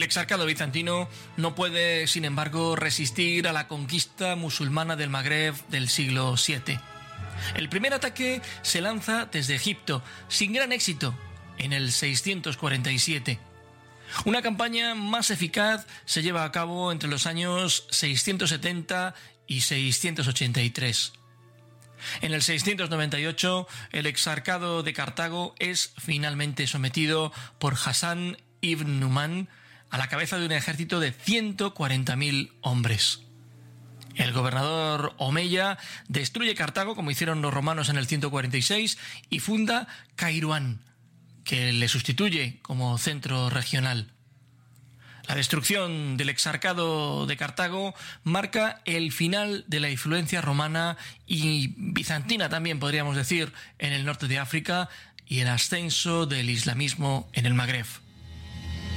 exarcado bizantino no puede, sin embargo, resistir a la conquista musulmana del Magreb del siglo VII. El primer ataque se lanza desde Egipto, sin gran éxito, en el 647. Una campaña más eficaz se lleva a cabo entre los años 670 y 683. En el 698, el exarcado de Cartago es finalmente sometido por Hassan ibn Numan a la cabeza de un ejército de 140.000 hombres. El gobernador Omeya destruye Cartago, como hicieron los romanos en el 146, y funda Kairouán, que le sustituye como centro regional. La destrucción del exarcado de Cartago marca el final de la influencia romana y bizantina también, podríamos decir, en el norte de África y el ascenso del islamismo en el Magreb.